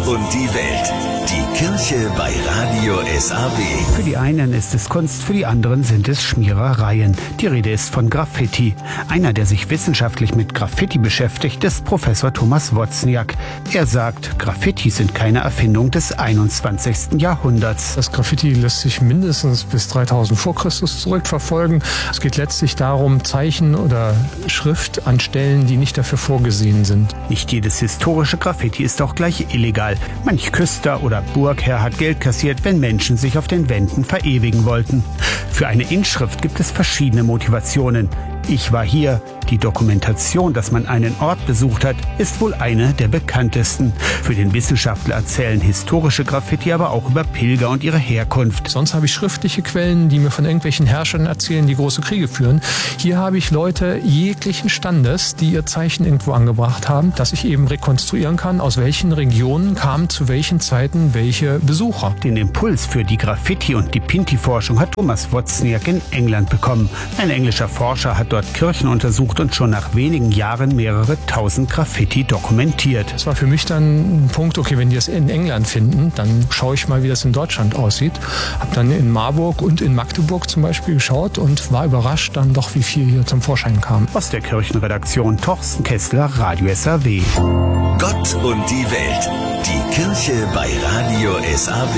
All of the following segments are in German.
und die Welt. Die Kirche bei Radio SAW. Für die einen ist es Kunst, für die anderen sind es Schmierereien. Die Rede ist von Graffiti. Einer, der sich wissenschaftlich mit Graffiti beschäftigt, ist Professor Thomas Wozniak. Er sagt, Graffiti sind keine Erfindung des 21. Jahrhunderts. Das Graffiti lässt sich mindestens bis 3000 vor Christus zurückverfolgen. Es geht letztlich darum, Zeichen oder Schrift an Stellen, die nicht dafür vorgesehen sind. Nicht jedes historische Graffiti ist auch gleich illegal. Manch Küster oder Burgherr hat Geld kassiert, wenn Menschen sich auf den Wänden verewigen wollten. Für eine Inschrift gibt es verschiedene Motivationen. Ich war hier. Die Dokumentation, dass man einen Ort besucht hat, ist wohl eine der bekanntesten. Für den Wissenschaftler erzählen historische Graffiti aber auch über Pilger und ihre Herkunft. Sonst habe ich schriftliche Quellen, die mir von irgendwelchen Herrschern erzählen, die große Kriege führen. Hier habe ich Leute jeglichen Standes, die ihr Zeichen irgendwo angebracht haben, dass ich eben rekonstruieren kann, aus welchen Regionen kamen zu welchen Zeiten welche Besucher. Den Impuls für die Graffiti- und die Pinti-Forschung hat Thomas Wozniak in England bekommen. Ein englischer Forscher hat dort Kirchen untersucht und schon nach wenigen Jahren mehrere tausend Graffiti dokumentiert. Das war für mich dann ein Punkt, okay, wenn die das in England finden, dann schaue ich mal, wie das in Deutschland aussieht. Habe dann in Marburg und in Magdeburg zum Beispiel geschaut und war überrascht dann doch, wie viel hier zum Vorschein kam. Aus der Kirchenredaktion Torsten Kessler, Radio SAW. Gott und die Welt. Die Kirche bei Radio SAW.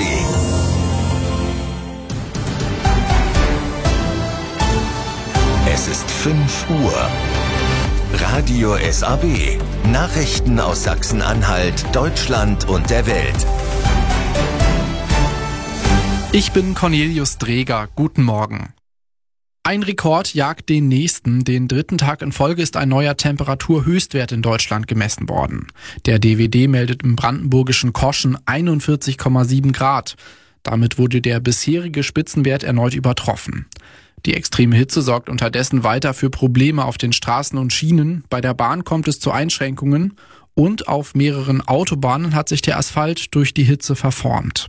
Es ist 5 Uhr. Radio SAW. Nachrichten aus Sachsen-Anhalt, Deutschland und der Welt. Ich bin Cornelius Dreger. Guten Morgen. Ein Rekord jagt den nächsten. Den 3. Tag in Folge ist ein neuer Temperaturhöchstwert in Deutschland gemessen worden. Der DWD meldet im brandenburgischen Koschen 41,7 Grad. Damit wurde der bisherige Spitzenwert erneut übertroffen. Die extreme Hitze sorgt unterdessen weiter für Probleme auf den Straßen und Schienen. Bei der Bahn kommt es zu Einschränkungen und auf mehreren Autobahnen hat sich der Asphalt durch die Hitze verformt.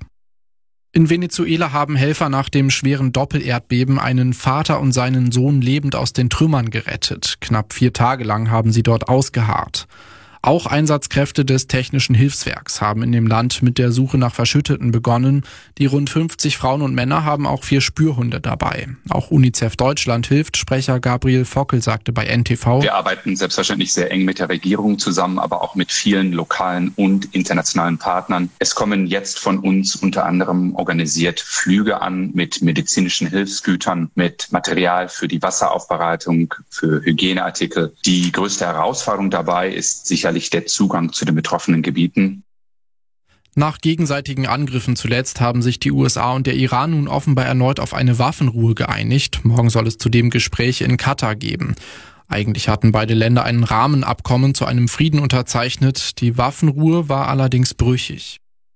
In Venezuela haben Helfer nach dem schweren Doppelerdbeben einen Vater und seinen Sohn lebend aus den Trümmern gerettet. Knapp 4 Tage lang haben sie dort ausgeharrt. Auch Einsatzkräfte des Technischen Hilfswerks haben in dem Land mit der Suche nach Verschütteten begonnen. Die rund 50 Frauen und Männer haben auch 4 Spürhunde dabei. Auch UNICEF Deutschland hilft. Sprecher Gabriel Fockel sagte bei NTV: Wir arbeiten selbstverständlich sehr eng mit der Regierung zusammen, aber auch mit vielen lokalen und internationalen Partnern. Es kommen jetzt von uns unter anderem organisiert Flüge an mit medizinischen Hilfsgütern, mit Material für die Wasseraufbereitung, für Hygieneartikel. Die größte Herausforderung dabei ist sicherlich der Zugang zu den betroffenen Gebieten. Nach gegenseitigen Angriffen zuletzt haben sich die USA und der Iran nun offenbar erneut auf eine Waffenruhe geeinigt. Morgen soll es zudem Gespräche in Katar geben. Eigentlich hatten beide Länder ein Rahmenabkommen zu einem Frieden unterzeichnet. Die Waffenruhe war allerdings brüchig.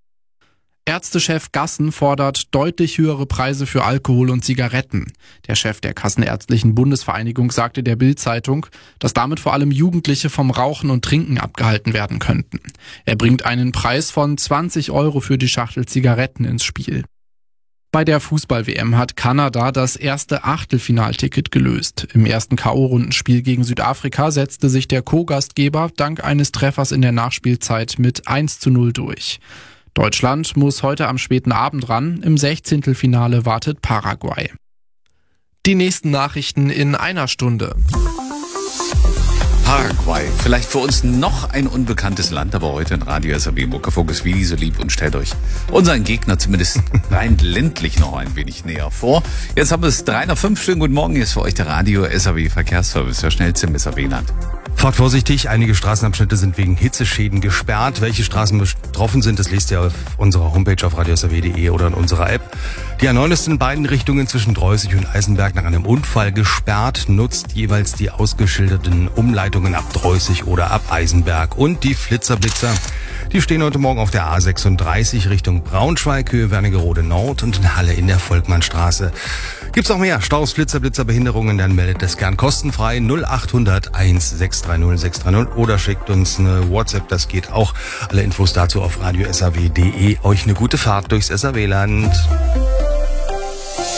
Ärztechef Gassen fordert deutlich höhere Preise für Alkohol und Zigaretten. Der Chef der Kassenärztlichen Bundesvereinigung sagte der Bild-Zeitung, dass damit vor allem Jugendliche vom Rauchen und Trinken abgehalten werden könnten. Er bringt einen Preis von 20 € für die Schachtel Zigaretten ins Spiel. Bei der Fußball-WM hat Kanada das erste Achtelfinalticket gelöst. Im ersten K.O.-Rundenspiel gegen Südafrika setzte sich der Co-Gastgeber dank eines Treffers in der Nachspielzeit mit 1:0 durch. Deutschland muss heute am späten Abend ran. Im 16. Finale wartet Paraguay. Die nächsten Nachrichten in einer Stunde. Paraguay, vielleicht für uns noch ein unbekanntes Land, aber heute in Radio SAW Muckefuck wie so lieb und stellt euch unseren Gegner zumindest rein ländlich noch ein wenig näher vor. Jetzt haben wir es 3 nach 5. Schönen guten Morgen, hier ist für euch der Radio SAW Verkehrsservice, der schnellste im SAW-Land. Fahrt vorsichtig, einige Straßenabschnitte sind wegen Hitzeschäden gesperrt. Welche Straßen betroffen sind, das lest ihr auf unserer Homepage auf radiosaw.de oder in unserer App. Die A9 ist in beiden Richtungen zwischen Dreußig und Eisenberg nach einem Unfall gesperrt, nutzt jeweils die ausgeschilderten Umleitungen ab Dreußig oder ab Eisenberg. Und die Flitzer-Blitzer, die stehen heute Morgen auf der A36 Richtung Braunschweig, Höhe Wernigerode Nord und in Halle in der Volkmannstraße. Gibt's auch mehr Staus, Blitzer, Behinderungen, dann meldet es gern kostenfrei 0800 1630 630 oder schickt uns eine WhatsApp, das geht auch. Alle Infos dazu auf radiosaw.de. Euch eine gute Fahrt durchs SAW-Land.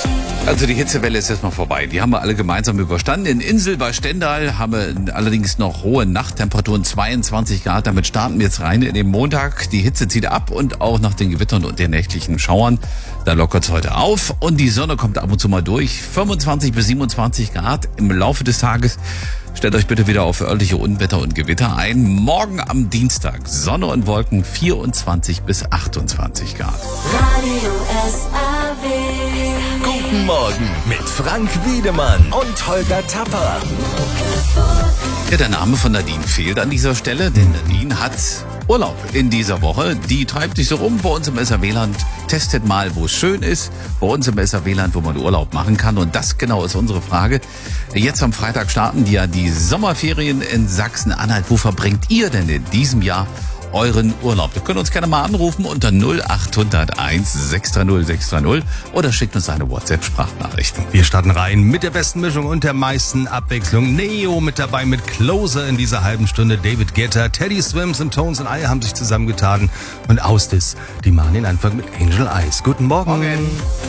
Also die Hitzewelle ist erstmal vorbei. Die haben wir alle gemeinsam überstanden. In Insel bei Stendal haben wir allerdings noch hohe Nachttemperaturen, 22 Grad. Damit starten wir jetzt rein in den Montag. Die Hitze zieht ab und auch nach den Gewittern und den nächtlichen Schauern. Da lockert es heute auf und die Sonne kommt ab und zu mal durch. 25 bis 27 Grad im Laufe des Tages. Stellt euch bitte wieder auf örtliche Unwetter und Gewitter ein. Morgen am Dienstag Sonne und Wolken, 24 bis 28 Grad. Radio SAW. Guten Morgen mit Frank Wiedemann und Holger Tapper. Ja, der Name von Nadine fehlt an dieser Stelle, denn Nadine hat Urlaub in dieser Woche. Die treibt sich so rum bei uns im SAW-Land, testet mal, wo es schön ist, bei uns im SAW-Land, wo man Urlaub machen kann. Und das genau ist unsere Frage. Jetzt am Freitag starten die Sommerferien in Sachsen-Anhalt. Wo verbringt ihr denn in diesem Jahr euren Urlaub? Ihr könnt uns gerne mal anrufen unter 0801 630 630 oder schickt uns eine WhatsApp-Sprachnachricht. Wir starten rein mit der besten Mischung und der meisten Abwechslung. Neo mit dabei mit Closer in dieser halben Stunde. David Guetta, Teddy Swims und Tones and I haben sich zusammengetan. Und Austis, die machen den Anfang mit Angel Eyes. Guten Morgen.